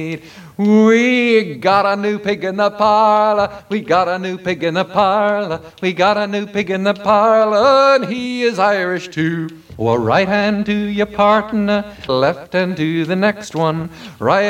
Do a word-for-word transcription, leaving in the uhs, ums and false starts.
We got a new pig in the parlor, we got a new pig in the parlor, we got a new pig in the parlor, and he is Irish too. Oh, right hand to your partner, left hand to the next one, right